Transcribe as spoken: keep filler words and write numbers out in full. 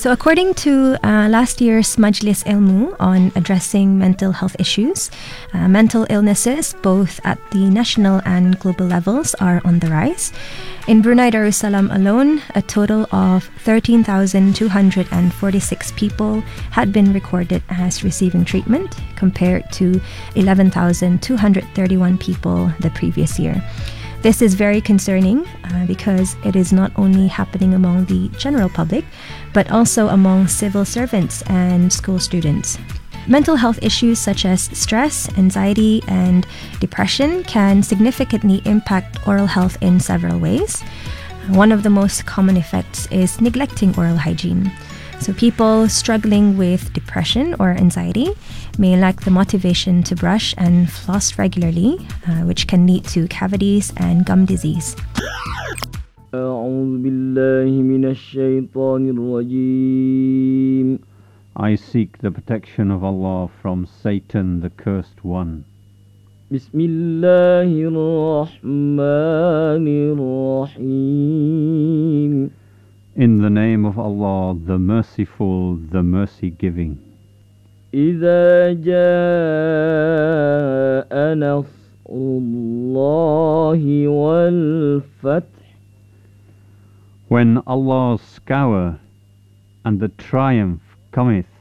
So according to uh, last year's Majlis Ilmu on addressing mental health issues, uh, mental illnesses, both at the national and global levels, are on the rise. In Brunei Darussalam alone, a total of thirteen thousand two hundred forty-six people had been recorded as receiving treatment, compared to eleven thousand two hundred thirty-one people the previous year. This is very concerning uh, because it is not only happening among the general public, but also among civil servants and school students. Mental health issues such as stress, anxiety, and depression can significantly impact oral health in several ways. One of the most common effects is neglecting oral hygiene. So people struggling with depression or anxiety may lack the motivation to brush and floss regularly, uh, which can lead to cavities and gum disease. I seek the protection of Allah from Satan, the cursed one. Bismillahirrahmanirrahim. In the name of Allah, the Merciful, the Mercy-giving. إِذَا جَاءَ نَصْرُ اللَّهِ وَالْفَتْحُ. When Allah's scour and the triumph cometh.